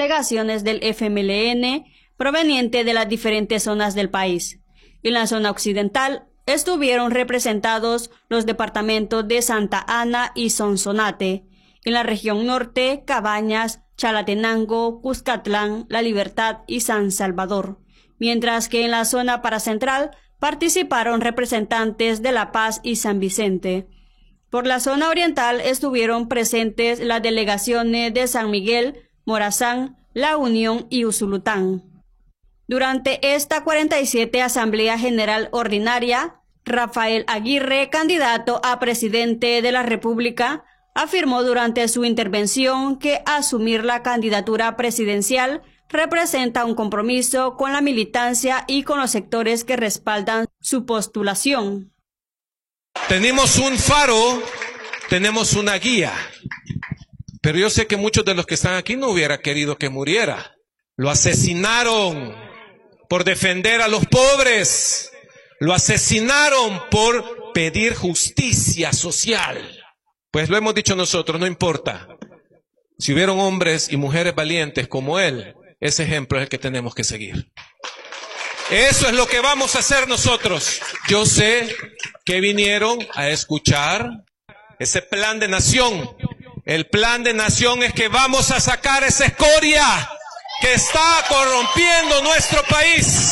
delegaciones del FMLN proveniente de las diferentes zonas del país. En la zona occidental estuvieron representados los departamentos de Santa Ana y Sonsonate. En la región norte, Cabañas, Chalatenango, Cuscatlán, La Libertad y San Salvador. Mientras que en la zona paracentral participaron representantes de La Paz y San Vicente. Por la zona oriental estuvieron presentes las delegaciones de San Miguel, Morazán, La Unión y Usulután. Durante esta 47 Asamblea General Ordinaria, Rafael Aguirre, candidato a presidente de la República, afirmó durante su intervención que asumir la candidatura presidencial representa un compromiso con la militancia y con los sectores que respaldan su postulación. Tenemos un faro, tenemos una guía, pero yo sé que muchos de los que están aquí no hubiera querido que muriera. Lo asesinaron por defender a los pobres, lo asesinaron por pedir justicia social. Pues lo hemos dicho nosotros, no importa. Si hubieron hombres y mujeres valientes como él, ese ejemplo es el que tenemos que seguir. Eso es lo que vamos a hacer nosotros. Yo sé que vinieron a escuchar ese plan de nación. El plan de nación es que vamos a sacar esa escoria que está corrompiendo nuestro país.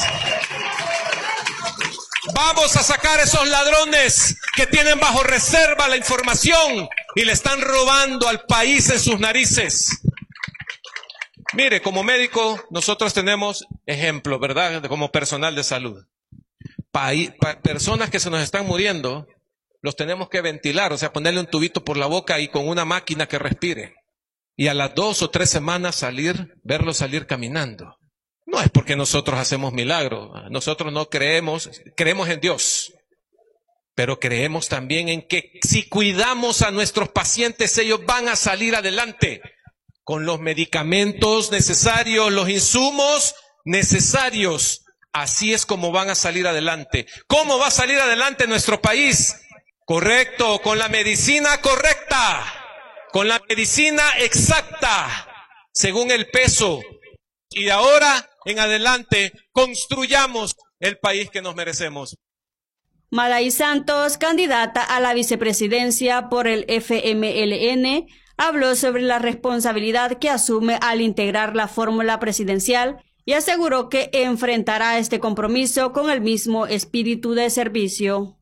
Vamos a sacar esos ladrones que tienen bajo reserva la información y le están robando al país en sus narices. Mire, como médico, nosotros tenemos ejemplos, ¿verdad? Como personal de salud. Personas que se nos están muriendo, los tenemos que ventilar, o sea, ponerle un tubito por la boca y con una máquina que respire. Y a las 2 o 3 semanas verlos salir caminando. No es porque nosotros hacemos milagros. Nosotros no creemos en Dios. Pero creemos también en que si cuidamos a nuestros pacientes, ellos van a salir adelante. Con los medicamentos necesarios, los insumos necesarios. Así es como van a salir adelante. ¿Cómo va a salir adelante nuestro país? Correcto, con la medicina correcta, con la medicina exacta, según el peso. Y de ahora en adelante construyamos el país que nos merecemos. Madaí Santos, candidata a la vicepresidencia por el FMLN, habló sobre la responsabilidad que asume al integrar la fórmula presidencial y aseguró que enfrentará este compromiso con el mismo espíritu de servicio.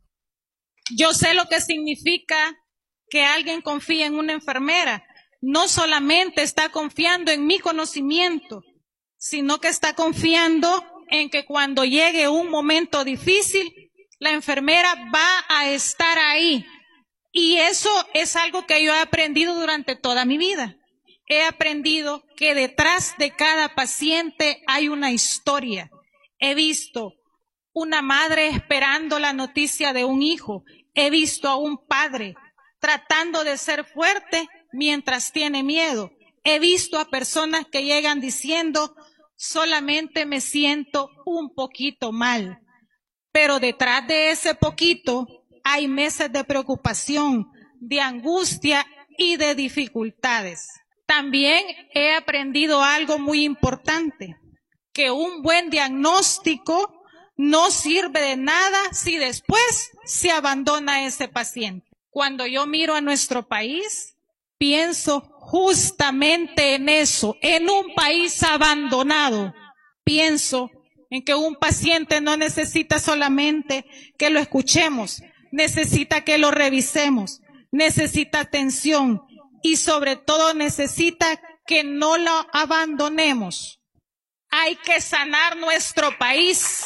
Yo sé lo que significa que alguien confíe en una enfermera. No solamente está confiando en mi conocimiento, sino que está confiando en que cuando llegue un momento difícil, la enfermera va a estar ahí. Y eso es algo que yo he aprendido durante toda mi vida. He aprendido que detrás de cada paciente hay una historia. He visto una madre esperando la noticia de un hijo. He visto a un padre tratando de ser fuerte mientras tiene miedo. He visto a personas que llegan diciendo, solamente me siento un poquito mal. Pero detrás de ese poquito hay meses de preocupación, de angustia y de dificultades. También he aprendido algo muy importante, que un buen diagnóstico no sirve de nada si después se abandona a ese paciente. Cuando yo miro a nuestro país, pienso justamente en eso, en un país abandonado. Pienso en que un paciente no necesita solamente que lo escuchemos, necesita que lo revisemos, necesita atención y sobre todo necesita que no lo abandonemos. Hay que sanar nuestro país.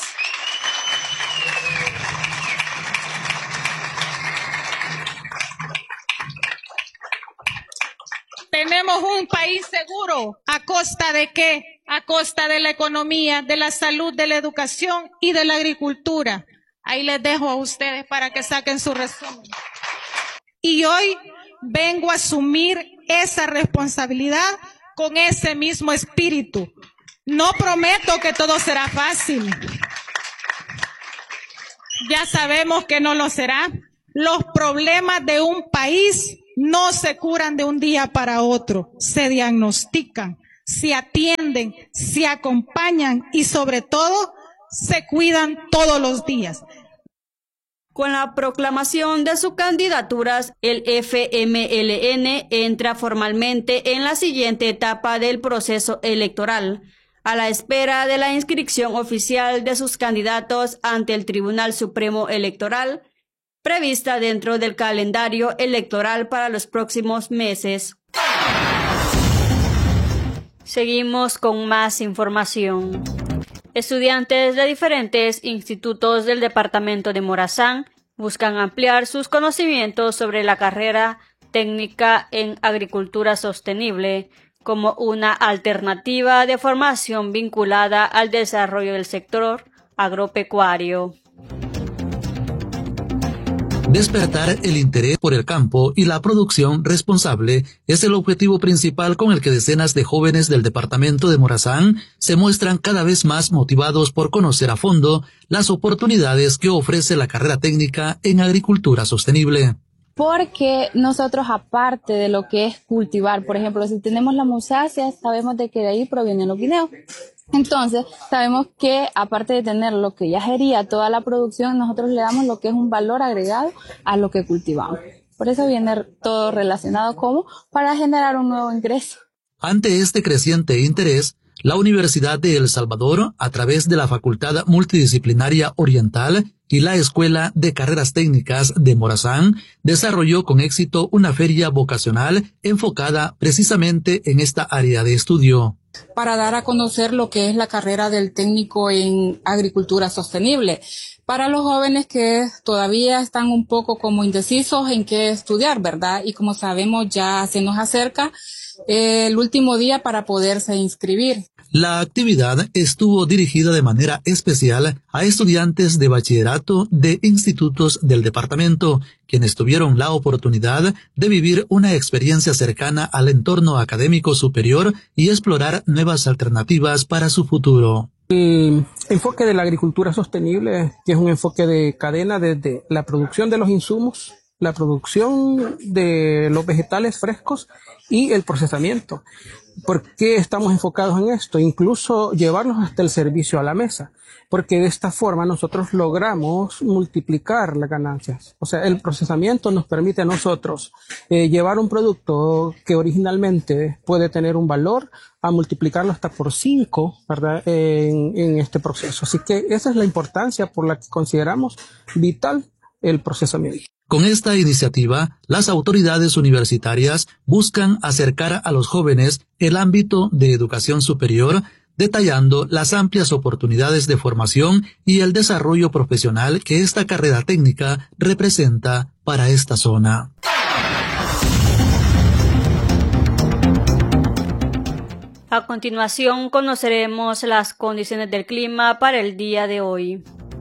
Tenemos un país seguro. ¿A costa de qué? A costa de la economía, de la salud, de la educación y de la agricultura. Ahí les dejo a ustedes para que saquen su resumen. Y hoy vengo a asumir esa responsabilidad con ese mismo espíritu. No prometo que todo será fácil. Ya sabemos que no lo será. Los problemas de un país no se curan de un día para otro. Se diagnostican, se atienden, se acompañan y sobre todo se cuidan todos los días. Con la proclamación de sus candidaturas, el FMLN entra formalmente en la siguiente etapa del proceso electoral, a la espera de la inscripción oficial de sus candidatos ante el Tribunal Supremo Electoral, prevista dentro del calendario electoral para los próximos meses. Seguimos con más información. Estudiantes de diferentes institutos del departamento de Morazán buscan ampliar sus conocimientos sobre la carrera técnica en agricultura sostenible como una alternativa de formación vinculada al desarrollo del sector agropecuario. Despertar el interés por el campo y la producción responsable es el objetivo principal con el que decenas de jóvenes del departamento de Morazán se muestran cada vez más motivados por conocer a fondo las oportunidades que ofrece la carrera técnica en agricultura sostenible. Porque nosotros, aparte de lo que es cultivar, por ejemplo, si tenemos la musácea, sabemos de que de ahí provienen los guineos. Entonces, sabemos que aparte de tener lo que ya sería toda la producción, nosotros le damos lo que es un valor agregado a lo que cultivamos. Por eso viene todo relacionado como para generar un nuevo ingreso. Ante este creciente interés, la Universidad de El Salvador, a través de la Facultad Multidisciplinaria Oriental y la Escuela de Carreras Técnicas de Morazán, desarrolló con éxito una feria vocacional enfocada precisamente en esta área de estudio. Para dar a conocer lo que es la carrera del técnico en agricultura sostenible. Para los jóvenes que todavía están un poco como indecisos en qué estudiar, ¿verdad? Y como sabemos, ya se nos acerca el último día para poderse inscribir. La actividad estuvo dirigida de manera especial a estudiantes de bachillerato de institutos del departamento, quienes tuvieron la oportunidad de vivir una experiencia cercana al entorno académico superior y explorar nuevas alternativas para su futuro. El enfoque de la agricultura sostenible, que es un enfoque de cadena desde la producción de los insumos, la producción de los vegetales frescos y el procesamiento. ¿Por qué estamos enfocados en esto? Incluso llevarlos hasta el servicio a la mesa, porque de esta forma nosotros logramos multiplicar las ganancias. O sea, el procesamiento nos permite a nosotros llevar un producto que originalmente puede tener un valor a multiplicarlo hasta por 5, ¿verdad? En este proceso. Así que esa es la importancia por la que consideramos vital el procesamiento. Con esta iniciativa, las autoridades universitarias buscan acercar a los jóvenes el ámbito de educación superior, detallando las amplias oportunidades de formación y el desarrollo profesional que esta carrera técnica representa para esta zona. A continuación, conoceremos las condiciones del clima para el día de hoy.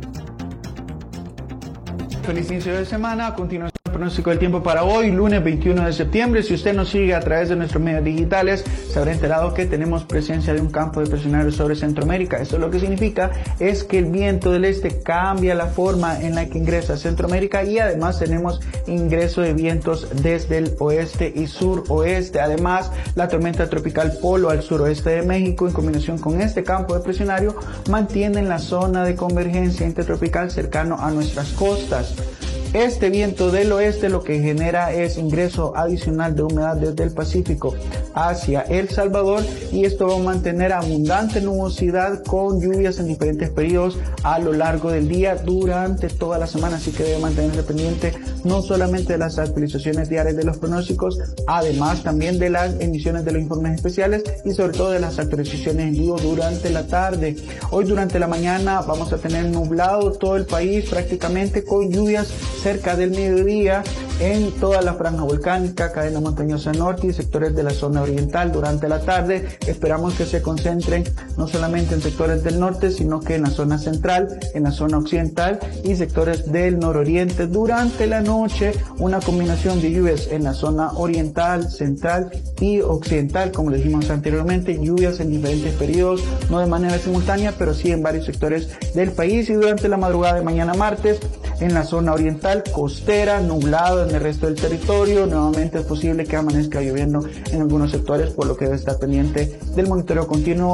Feliz inicio de semana. A continuación, el pronóstico del tiempo para hoy, lunes 21 de septiembre. Si usted nos sigue a través de nuestros medios digitales, se habrá enterado que tenemos presencia de un campo de presión aire sobre Centroamérica. Esto lo que significa es que el viento del este cambia la forma en la que ingresa a Centroamérica y además tenemos ingreso de vientos desde el oeste y suroeste. Además, la tormenta tropical Polo al suroeste de México, en combinación con este campo de presionario, mantienen la zona de convergencia intertropical cercano a nuestras costas. Este viento del oeste lo que genera es ingreso adicional de humedad desde el Pacífico hacia El Salvador y esto va a mantener abundante nubosidad con lluvias en diferentes periodos a lo largo del día durante toda la semana, así que debe mantenerse pendiente no solamente de las actualizaciones diarias de los pronósticos, además también de las emisiones de los informes especiales y sobre todo de las actualizaciones en vivo durante la tarde. Hoy durante la mañana vamos a tener nublado todo el país prácticamente con lluvias cerca del mediodía en toda la franja volcánica, cadena montañosa norte y sectores de la zona oriental. Durante la tarde esperamos que se concentren no solamente en sectores del norte, sino que en la zona central, en la zona occidental y sectores del nororiente. Durante la noche, una combinación de lluvias en la zona oriental, central y occidental, como le dijimos anteriormente, lluvias en diferentes periodos, no de manera simultánea, pero sí en varios sectores del país. Y durante la madrugada de mañana martes, en la zona oriental, costera, nublado en el resto del territorio. Nuevamente es posible que amanezca lloviendo en algunos sectores, por lo que debe estar pendiente del monitoreo continuo